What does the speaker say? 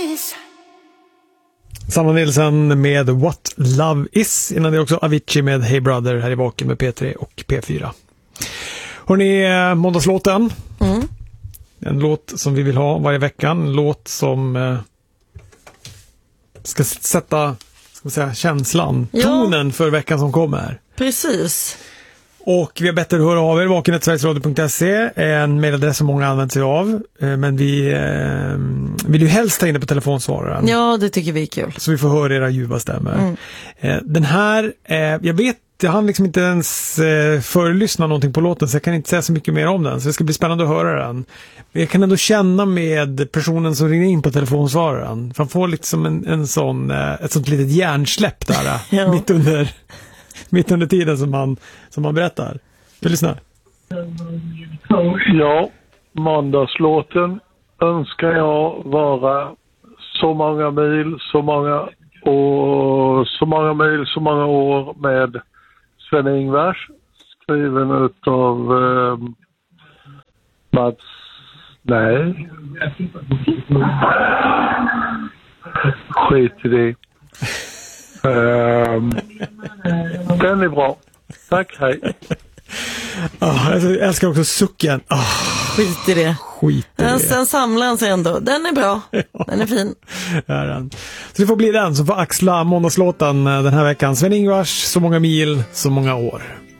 Sanna Nilsson med What Love Is. Innan det också Avicii med Hey Brother här i Vaken med P3 och P4. Hörrni, måndagslåten. En låt som vi vill ha varje vecka. En låt som ska sätta, ska man säga, känslan, tonen för veckan som kommer. Precis. Och vi har bett er höra av er, vaken@sverigesradio.se, en mejladress som många använder sig av, men vi vill ju helst ta in det på telefonsvararen. Ja, det tycker vi är kul. Så vi får höra era ljuva stämmor. Den här, jag hann liksom inte ens förlyssna någonting på låten, så jag kan inte säga så mycket mer om den, så det ska bli spännande att höra den. Men jag kan ändå känna med personen som ringer in på telefonsvararen, för han får liksom ett sånt litet hjärnsläpp där, ja. mitt under tiden som man berättar. Vi lyssnar. Ja, måndagslåten önskar jag vara så många mil, så många år med Sven-Ingvars, skriven utav Mats. Nej. Skit i det. Den är bra. Tack, hej. Jag älskar också sucken. Skit i det. Sen samlar han sig ändå. Den är bra. Den är fin. Så det får bli den som får axla måndagslåten den här veckan. Sven-Ingvars, så många mil, så många år.